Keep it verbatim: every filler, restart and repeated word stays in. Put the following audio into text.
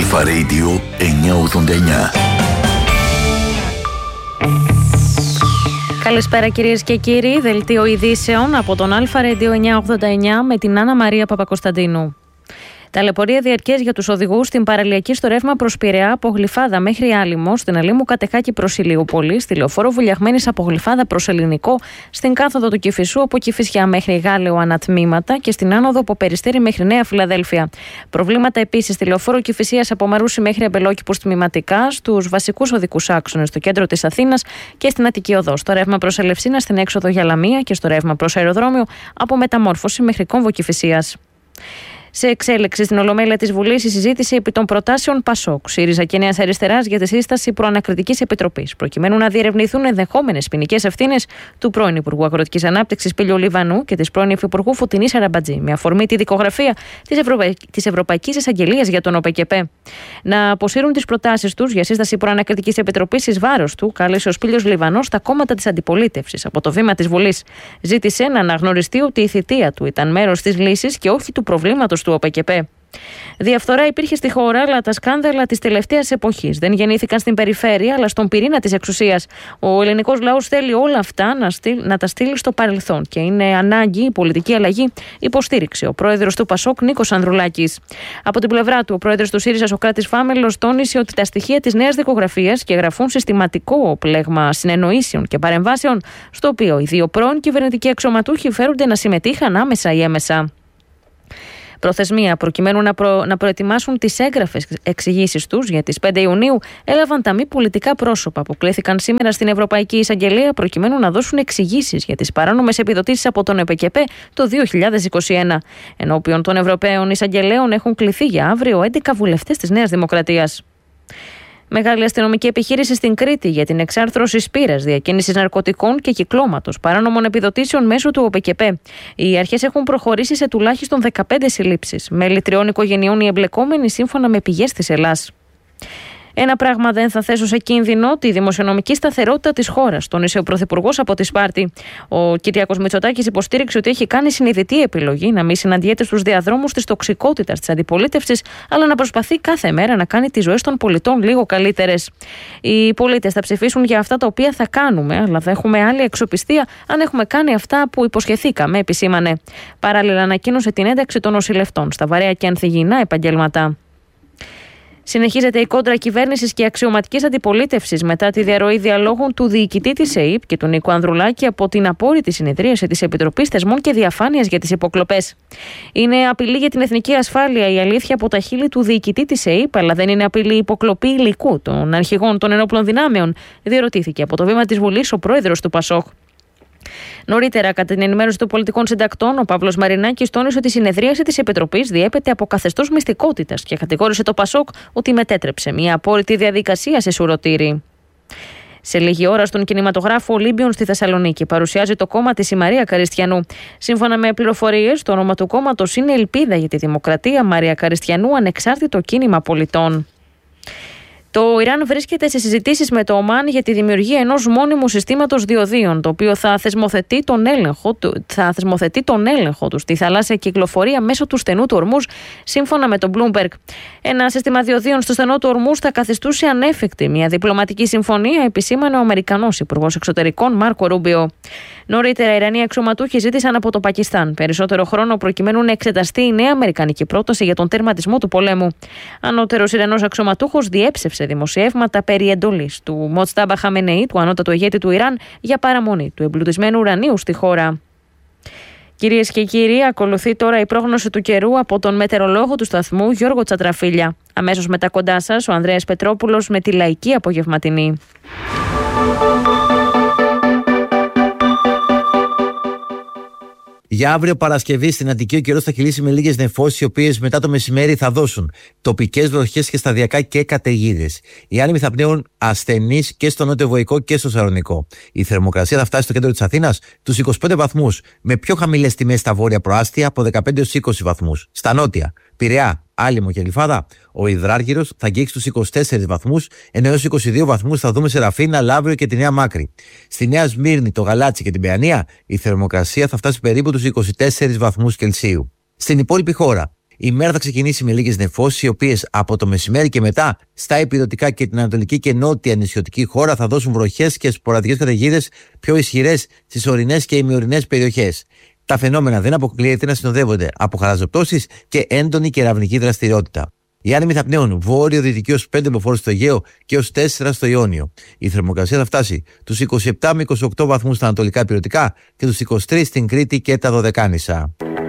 Αλφα Radio εννιακόσια ογδόντα εννιά. Καλησπέρα κυρίες και κύριοι, δελτίο ειδήσεων από τον Αλφα Radio εννιακόσια ογδόντα εννιά με την Άννα Μαρία Παπακοσταντίνου. Ταλαιπωρία διαρκές για τους οδηγούς στην παραλιακή στο ρεύμα προς Πειραιά από Γλυφάδα μέχρι Άλυμο, στην Αλήμου Κατεχάκη προς Ηλιούπολη, στη λεωφόρο Βουλιαγμένης από Γλυφάδα προς Ελληνικό, στην κάθοδο του Κηφισού από Κηφισιά μέχρι Γάλεο ανατμήματα και στην άνοδο από Περιστέρι μέχρι Νέα Φιλαδέλφια. Προβλήματα επίσης στη λεωφόρο Κηφισίας από Μαρούσι μέχρι Αμπελόκηπους τμηματικά, στους βασικούς οδικούς άξονες στο κέντρο της Αθήνας και στην Αττική Οδό. Στο ρεύμα προς Ελευσίνα στην έξοδο για Λαμία και στο ρεύμα προς αεροδρόμιο από Μεταμόρφωση μέχρι Κόμβο Κηφισίας. Σε εξέλιξη στην Ολομέλεια της Βουλής η συζήτηση επί των προτάσεων ΠΑΣΟΚ, ΣΥΡΙΖΑ και Νέας Αριστεράς για τη σύσταση προανακριτικής επιτροπής, προκειμένου να διερευνηθούν ενδεχόμενες ποινικές ευθύνες του πρώην Υπουργού Αγροτικής Ανάπτυξης Πήλιο Λιβανού και της πρώην Υφυπουργού Φωτεινής Αραμπατζή, με αφορμή τη δικογραφία της, Ευρωπαϊ... της Ευρωπαϊκής Εισαγγελίας για τον ΟΠΕΚΕΠΕ. Να αποσύρουν τις προτάσεις τους για σύσταση προανακριτικής επιτροπής εις βάρος του, κάλεσε ο Πήλιος Λιβανός στα κόμματα της αντιπολίτευσης από το βήμα της Βουλής. Ζήτησε να αναγνωριστεί ότι η θητεία του ήταν μέρος της λύσης και όχι του προβλήματος του ΟΠΕΚΕΠΕ. Διαφθορά υπήρχε στη χώρα, αλλά τα σκάνδαλα της τελευταίας εποχής δεν γεννήθηκαν στην περιφέρεια, αλλά στον πυρήνα της εξουσίας. Ο ελληνικός λαός θέλει όλα αυτά να, στείλ, να τα στείλει στο παρελθόν και είναι ανάγκη η πολιτική αλλαγή, υποστήριξε ο πρόεδρος του ΠΑΣΟΚ Νίκος Ανδρουλάκης. Από την πλευρά του, ο πρόεδρος του ΣΥΡΙΖΑ Σωκράτης Φάμελος τόνισε ότι τα στοιχεία της νέας δικογραφίας και γραφούν συστηματικό πλέγμα συνεννοήσεων και παρεμβάσεων, στο οποίο οι δύο πρώην κυβερνητικοί αξιωματούχοι φέρονται να συμμετείχαν άμεσα ή έμεσα. Προθεσμία προκειμένου να, προ... να προετοιμάσουν τις έγγραφες εξηγήσεις τους για τις πέντε Ιουνίου έλαβαν τα μη πολιτικά πρόσωπα που κλήθηκαν σήμερα στην Ευρωπαϊκή Εισαγγελία προκειμένου να δώσουν εξηγήσεις για τις παράνομες επιδοτήσεις από τον ΟΠΕΚΕΠΕ το δύο χιλιάδες είκοσι ένα. Ενώπιον των Ευρωπαίων Εισαγγελέων έχουν κληθεί για αύριο έντεκα βουλευτές της Νέας Δημοκρατίας. Μεγάλη αστυνομική επιχείρηση στην Κρήτη για την εξάρθρωση σπήρας, διακίνησης ναρκωτικών και κυκλώματος παράνομων επιδοτήσεων μέσω του ΟΠΕΚΕΠΕ. Οι αρχές έχουν προχωρήσει σε τουλάχιστον δεκαπέντε συλλήψεις. Μέλη τριών οικογενειών οι εμπλεκόμενοι σύμφωνα με πηγές της Ελλάς. Ένα πράγμα δεν θα θέσω σε κίνδυνο, τη δημοσιονομική σταθερότητα της χώρας, τόνισε ο Πρωθυπουργός από τη Σπάρτη. Ο Κυριάκος Μητσοτάκης υποστήριξε ότι έχει κάνει συνειδητή επιλογή να μην συναντιέται στους διαδρόμους της τοξικότητας της αντιπολίτευσης, αλλά να προσπαθεί κάθε μέρα να κάνει τις ζωές των πολιτών λίγο καλύτερες. Οι πολίτες θα ψηφίσουν για αυτά τα οποία θα κάνουμε, αλλά θα έχουμε άλλη αξιοπιστία αν έχουμε κάνει αυτά που υποσχεθήκαμε, επισήμανε. Παράλληλα, ανακοίνωσε την ένταξη των νοσηλευτών στα βαρέα και ανθυγιεινά επαγγέλματα. Συνεχίζεται η κόντρα κυβέρνησης και αξιωματικής αντιπολίτευσης μετά τη διαρροή διαλόγων του διοικητή της ΕΥΠ και του Νίκου Ανδρουλάκη από την απόρριτη συνεδρίαση της Επιτροπής Θεσμών και Διαφάνειας για τις υποκλοπές. Είναι απειλή για την εθνική ασφάλεια η αλήθεια από τα χείλη του διοικητή της ΕΥΠ, αλλά δεν είναι απειλή υποκλοπή υλικού των αρχηγών των ενόπλων δυνάμεων, διερωτήθηκε από το βήμα της Βουλής ο πρόεδρος του ΠΑΣΟΚ. Νωρίτερα, κατά την ενημέρωση των πολιτικών συντακτών, ο Παύλος Μαρινάκης τόνισε ότι η συνεδρίαση της Επιτροπής διέπεται από καθεστώς μυστικότητας και κατηγόρησε το ΠΑΣΟΚ ότι μετέτρεψε μια απόρριτη διαδικασία σε σουρωτήρι. Σε λίγη ώρα, στον κινηματογράφο Ολύμπιον στη Θεσσαλονίκη παρουσιάζει το κόμμα της η Μαρία Καριστιανού. Σύμφωνα με πληροφορίες, το όνομα του κόμματος είναι Ελπίδα για τη Δημοκρατία Μαρία Καριστιανού, ανεξάρτητο κίνημα πολιτών. Το Ιράν βρίσκεται σε συζητήσεις με το Ομάν για τη δημιουργία ενός μόνιμου συστήματος διοδίων, το οποίο θα θεσμοθετεί τον έλεγχο, θα θεσμοθετεί τον έλεγχο του στη θαλάσσια κυκλοφορία μέσω του στενού του Ορμούζ, σύμφωνα με τον Bloomberg. Ένα σύστημα διοδίων στο στενό του Ορμούζ θα καθιστούσε ανέφικτη μια διπλωματική συμφωνία, επισήμανε ο Αμερικανός Υπουργός Εξωτερικών Μάρκο Ρούμπιο. Νωρίτερα, οι Ιρανοί αξιωματούχοι ζήτησαν από το Πακιστάν περισσότερο χρόνο προκειμένου να εξεταστεί η νέα αμερικανική πρόταση για τον τερματισμό του πολέμου. Ανώτερος Ιρανός αξιωματούχος διέψευσε δημοσιεύματα περί εντολής του Μοτστάμπα Χαμενεή, του ανώτατου ηγέτη του Ιράν, για παραμονή του εμπλουτισμένου ουρανίου στη χώρα. Κυρίες και κύριοι, ακολουθεί τώρα η πρόγνωση του καιρού από τον μετεωρολόγο του σταθμού Γιώργο Τσατραφίλια. Αμέσως μετά κοντά σας ο Ανδρέας Πετρόπουλος με τη λαϊκή απογευματινή. Για αύριο Παρασκευή στην Αττική ο καιρός θα κυλήσει με λίγες νεφώσεις, οι οποίες μετά το μεσημέρι θα δώσουν τοπικές βροχές και σταδιακά και καταιγίδες. Οι άνεμοι θα πνέουν ασθενείς και στο νότιο-βοϊκό και στο Σαλονικό. Η θερμοκρασία θα φτάσει στο κέντρο της Αθήνας τους είκοσι πέντε βαθμούς, με πιο χαμηλές τιμές στα βόρεια προάστια από δεκαπέντε έως είκοσι βαθμούς. Στα νότια, Πειραιά, Άλυμο και Γλυφάδα, ο υδράργυρος θα αγγίξει τους είκοσι τέσσερις βαθμούς, ενώ έως είκοσι δύο βαθμούς θα δούμε σε Ραφίνα, Λαύριο και τη Νέα Μάκρη. Στη Νέα Σμύρνη, το Γαλάτσι και την Παιανία, η θερμοκρασία θα φτάσει περίπου τους είκοσι τέσσερις βαθμούς Κελσίου. Στην υπόλοιπη χώρα, Η μέρα θα ξεκινήσει με λίγες νεφώσεις, οι οποίες από το μεσημέρι και μετά στα ηπειρωτικά και την ανατολική και νότια νησιωτική χώρα θα δώσουν βροχές και σποραδικές καταιγίδες πιο ισχυρές στις ορεινές και ημιορεινές περιοχές. Τα φαινόμενα δεν αποκλείεται να συνοδεύονται από χαλαζοπτώσεις και έντονη κεραυνική δραστηριότητα. Οι άνεμοι θα πνέουν βόρειο-δυτική ως πέντε μποφόρ στο Αιγαίο και ως τέσσερα στο Ιόνιο. Η θερμοκρασία θα φτάσει τους είκοσι επτά με είκοσι οκτώ βαθμούς στα ανατολικά ηπειρωτικά και τους είκοσι τρεις στην Κρήτη και τα Δωδεκάνησα.